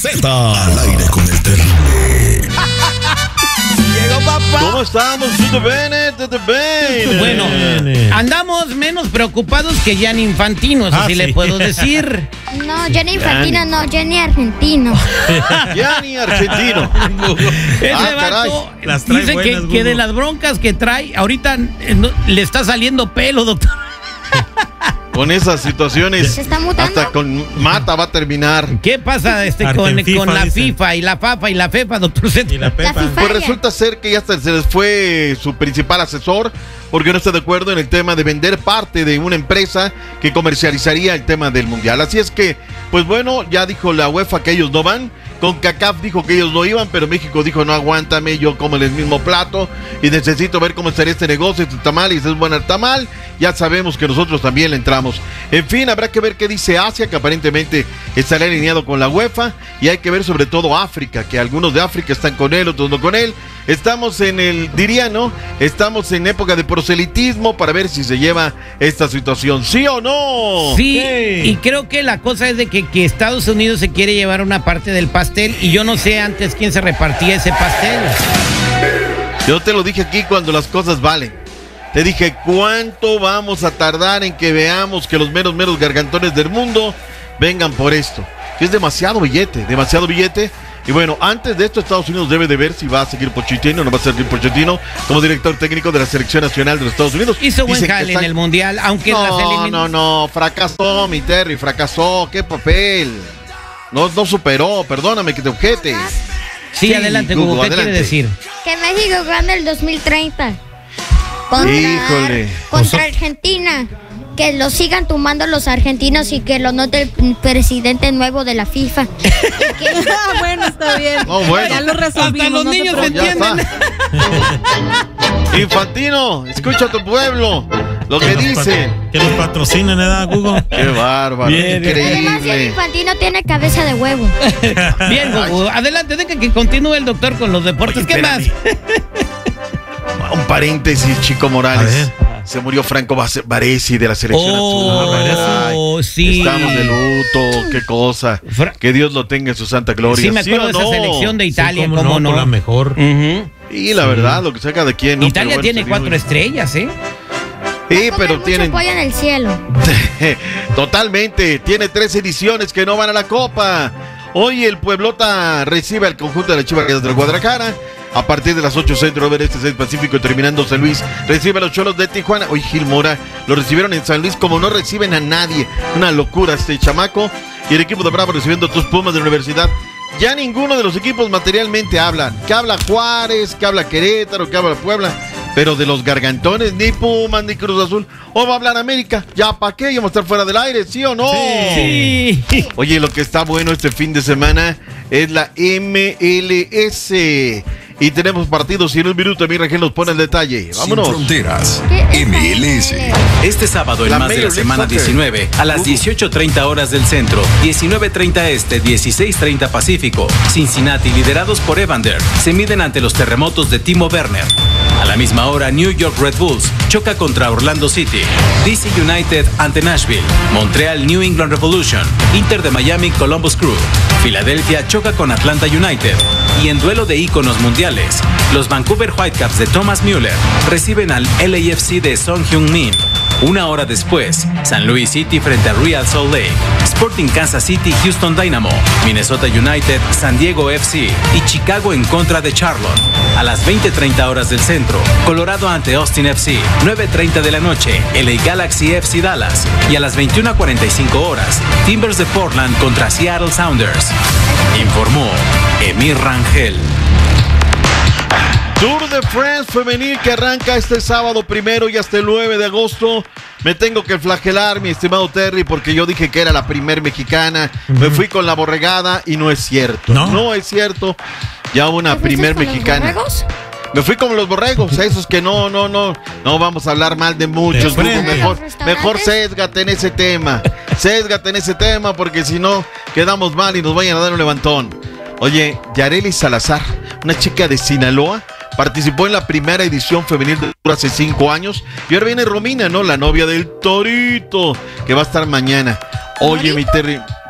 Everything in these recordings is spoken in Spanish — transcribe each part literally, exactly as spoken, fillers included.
Z al aire con el terrible. Llegó papá. ¿Cómo estamos? ¿Todo bien? ¿Todo bien? Bueno, andamos menos preocupados que Gianni Infantino, eso Ah, sí, sí. le puedo decir. No, Gianni Infantino, no, Gianni Argentino. Gianni Argentino. Ese Ah, vato Las trae dice buenas, que, que de Google. las broncas que trae, ahorita eh, no- le está saliendo pelo, doctor. Con esas situaciones, ¿Se está mutando? hasta con Mata va a terminar. ¿Qué pasa este con, Argenfifa, con la dice. FIFA y la FAFA y la FEFA, doctor Z? Y la Pepa. FIFA. Pues Vaya. resulta ser que ya hasta se les fue su principal asesor porque no está de acuerdo en el tema de vender parte de una empresa que comercializaría el tema del mundial. Así es que, pues bueno, ya dijo la UEFA que ellos no van. CONCACAF dijo que ellos no iban, pero México dijo, no, aguántame, yo como el mismo plato y necesito ver cómo estaría este negocio, este tamal, y si es bueno el tamal, ya sabemos que nosotros también le entramos. En fin, habrá que ver qué dice Asia, que aparentemente estará alineado con la UEFA, y hay que ver sobre todo África, que algunos de África están con él, otros no con él. Estamos en el, diría, ¿no? Estamos en época de proselitismo para ver si se lleva esta situación, ¿sí o no? Sí, y creo que la cosa es de que, que Estados Unidos se quiere llevar una parte del pastel y yo no sé antes quién se repartía ese pastel. Yo te lo dije aquí cuando las cosas valen. Te dije, ¿cuánto vamos a tardar en que veamos que los meros, meros gargantones del mundo vengan por esto? Que es demasiado billete, demasiado billete. Y bueno, antes de esto Estados Unidos debe de ver si va a seguir Pochettino o no va a seguir Pochettino como director técnico de la Selección Nacional de los Estados Unidos. Hizo buen Dicen que jale en están- el Mundial, aunque en las No, eliminatorias... no, no, fracasó mi Terry, fracasó, qué papel. No, no superó, perdóname que te objetes. Sí, Sí, adelante, Google, Google, ¿qué adelante. quiere decir? Que México gana el dos mil treinta. Contra, Híjole. contra Argentina. Que lo sigan tumbando los argentinos y que lo note el presidente nuevo de la FIFA. Ah, bueno, está bien. No, bueno. Ya lo resolvimos. Hasta los no se niños preocupen. Ya entienden. está. Infantino, escucha a tu pueblo, lo que nos dicen. pat- Que nos patrocinen, ¿eh, Google? Qué bárbaro, Bien, bien. Además, Gianni increíble. Infantino tiene cabeza de huevo. Bien, Google, adelante, deja que continúe el doctor con los deportes. Oye, ¿Qué más? espérame. Un paréntesis, Chico A Morales. ver. Se murió Franco Base- Baresi de la selección Oh, nacional. sí. Estamos de luto, qué cosa. Fra- Que Dios lo tenga en su santa gloria. Sí, me acuerdo o de esa no? selección de Sí, Italia, cómo cómo no, no. por la mejor. Ujú. Y la verdad, lo que saca de quién. ¿no? Italia Pero bueno, tiene se cuatro dijo- estrellas, ¿eh? Sí, Comen pero mucho tienen. pollo en el cielo. Totalmente, tiene tres ediciones que no van a la Copa. Hoy el Pueblota recibe al conjunto de las Chivas Rayadas del Guadalajara. A partir de las ocho centro, over este seis Pacífico, terminando San Luis, recibe a los Cholos de Tijuana. Hoy Gil Mora lo recibieron en San Luis como no reciben a nadie. Una locura este chamaco. Y el equipo de Bravo recibiendo a tus Pumas de la Universidad. Ya ninguno de los equipos materialmente hablan. Que habla Juárez, que habla Querétaro, que habla Puebla. Pero de los gargantones, ni Pumas, ni Cruz Azul. O va a hablar América. ¿Ya para qué? ¿Ya vamos a estar fuera del aire? ¿Sí o no? Sí. Oye, lo que está bueno este fin de semana es la M L S. Y tenemos partidos y en un minuto mi Rangel nos pone el detalle. Vámonos. Sin fronteras. ¿Qué es M L S. Este sábado, el La más de Major la League semana Soccer. diecinueve, a las dieciocho treinta horas del centro, diecinueve treinta este, dieciséis treinta pacífico, Cincinnati, liderados por Evander, se miden ante los terremotos de Timo Werner. A la misma hora, New York Red Bulls choca contra Orlando City, D C United ante Nashville, Montreal New England Revolution, Inter de Miami Columbus Crew, Filadelfia choca con Atlanta United, y en duelo de íconos mundiales, los Vancouver Whitecaps de Thomas Müller reciben al L A F C de Son Heung-min. Una hora después, San Luis City frente a Real Salt Lake, Sporting Kansas City Houston Dynamo, Minnesota United San Diego F C y Chicago en contra de Charlotte. A las veinte treinta horas del centro, Colorado ante Austin F C, nueve treinta de la noche, L A Galaxy F C Dallas, y a las veintiuna cuarenta y cinco horas, Timbers de Portland contra Seattle Sounders. Informó Emir Rangel. Tour de France femenil que arranca este sábado primero y hasta el nueve de agosto. Me tengo que flagelar, mi estimado Terry, porque yo dije que era la primer mexicana. Me fui con la borregada y no es cierto. ¿No? No es cierto. Ya una ¿Te fuiste primer con los mexicana. borregos? Me fui como los borregos, esos que no, no, no, no vamos a hablar mal de muchos. De frente. Google, mejor, ¿Los restaurantes? mejor sésgate en ese tema. Sésgate en ese tema porque si no quedamos mal y nos vayan a dar un levantón. Oye, Yareli Salazar, una chica de Sinaloa, participó en la primera edición femenil del Tour hace cinco años. Y ahora viene Romina, ¿no? La novia del Torito, que va a estar mañana. Oye, mi Terry.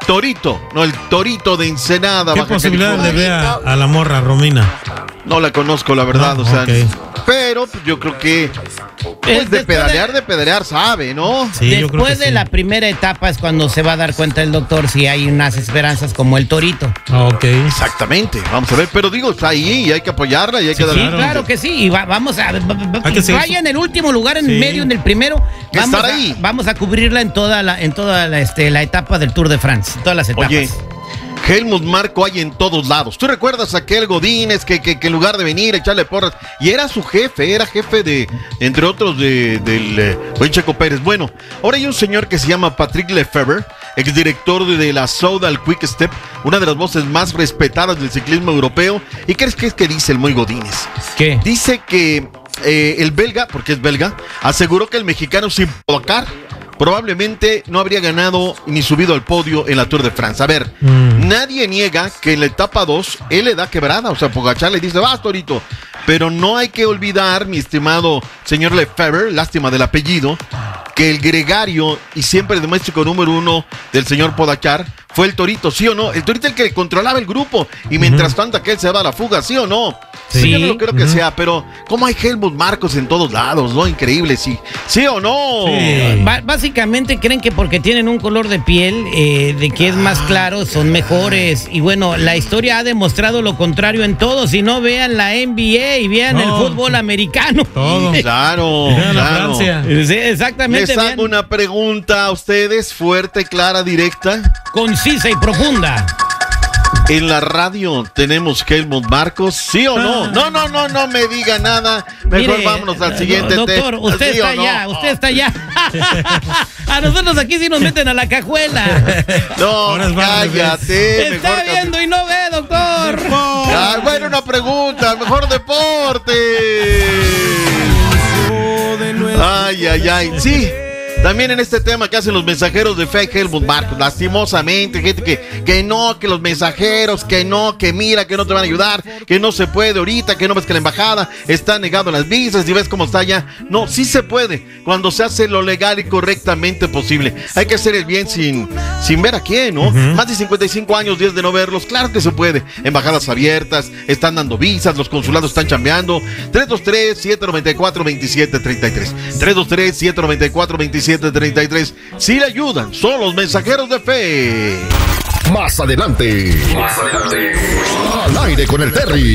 Torito, no, el Torito de Ensenada, ¿Qué Baja posibilidades le California. ve a, a la morra Romina? No la conozco, la verdad, No, o sea, ok. pero pues, yo creo que pues, de después pedalear, de- de pedalear sabe, ¿no? Sí, yo creo Después que de sí. la primera etapa es cuando se va a dar cuenta el doctor si hay unas esperanzas como el Torito. Ah, ok. Exactamente, vamos a ver, pero digo, está ahí y hay que apoyarla y hay Sí, que Sí, darle. claro que sí, y va- vamos a, va- va- Hay que seguir vaya su- en el último lugar, en Sí. medio, en el primero, Que vamos estar a, ahí. vamos a cubrirla en toda la, en toda la, este, la etapa del Tour de France, todas las etapas. Oye, Helmut Marko hay en todos lados. ¿Tú recuerdas a aquel Godínez que, que, que en lugar de venir a echarle porras, y era su jefe, era jefe de, entre otros, de, del eh, buen Checo Pérez? Bueno, ahora hay un señor que se llama Patrick Lefebvre, exdirector de, de la Soudal Quick Step, una de las voces más respetadas del ciclismo europeo. ¿Y qué es que, es que dice el muy Godínez? ¿Qué? Dice que eh, el belga, porque es belga, aseguró que el mexicano sin Pogacar probablemente no habría ganado ni subido al podio en la Tour de France. A ver, Mm. nadie niega que en la etapa dos él le da quebrada, o sea, Pogacar le dice, vas, Torito. Pero no hay que olvidar, mi estimado señor Lefebvre, lástima del apellido, que el gregario y siempre el doméstico número uno del señor Pogacar fue el Torito, ¿sí o no? El Torito el que controlaba el grupo y mientras tanto aquel se va a la fuga, ¿sí o no? Sí. Yo no creo que Ujú. sea, pero ¿cómo hay Helmut Marcos en todos lados, no? Increíble, sí. ¿Sí o no? Sí. Ba- básicamente creen que porque tienen un color de piel eh, de que es más claro son mejores, y bueno, la historia ha demostrado lo contrario en todo. Si no, vean la N B A y vean No. el fútbol americano. Todo. Claro, Vean a claro. Francia. Sí, exactamente. Les vean, hago una pregunta a ustedes, fuerte, clara, directa. concisa y profunda. En la radio tenemos Helmut Marcos, ¿sí o no? No, no, no, no me diga nada. Mejor Mire, vámonos al do- siguiente doctor, tema. usted ¿Sí o está no? allá, usted está allá. A nosotros aquí sí nos meten a la cajuela. No, Ahora es Barra cállate. Está mejor viendo y no ve, doctor. Ah, bueno, una pregunta, mejor deporte. Ay, ay, ay. Sí, también en este tema que hacen los mensajeros de fe, Helmut Marcos, lastimosamente, gente que, que no, que los mensajeros, que no, que mira, que no te van a ayudar, que no se puede ahorita, que no ves que la embajada está negando las visas y ves cómo está allá. No, sí se puede, cuando se hace lo legal y correctamente posible. Hay que hacer el bien sin, sin ver a quién, ¿no? Uh-huh. Más de cincuenta y cinco años, días de no verlos, claro que se puede. Embajadas abiertas, están dando visas, los consulados están chambeando. tres dos tres, siete nueve cuatro, dos siete tres tres. tres dos tres, siete nueve cuatro, dos siete treinta y tres. Si le ayudan, son los mensajeros de fe. Más adelante. Más adelante. Al aire con el Terry.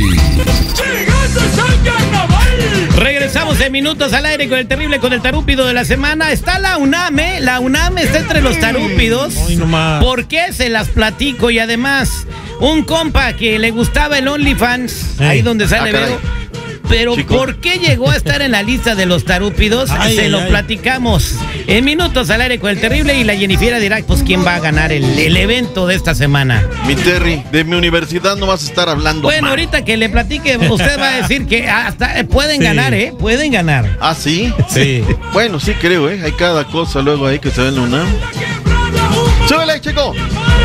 Regresamos en minutos al aire con el terrible, con el tarúpido de la semana. Está la UNAM, ¿eh? La UNAM está entre los tarúpidos. Ay, no más. ¿Por qué? Se las platico. Y además, un compa que le gustaba el OnlyFans, Ey. ahí donde sale Ah, caray. Vero. Pero Chico. ¿por qué llegó a estar en la lista de los tarúpidos? Ay, Se ay, lo ay. platicamos en minutos al aire con el terrible, y la Jennifer dirá, pues, ¿quién va a ganar el, el evento de esta semana? Mi Terry, de mi universidad no vas a estar hablando Bueno, mal. ahorita que le platique, usted va a decir que hasta eh, pueden Sí. ganar, ¿eh? Pueden ganar. ¿Ah, sí? Sí. Bueno, sí creo, ¿eh? Hay cada cosa luego ahí que se ve en la UNAM. ¡Súbele, chico!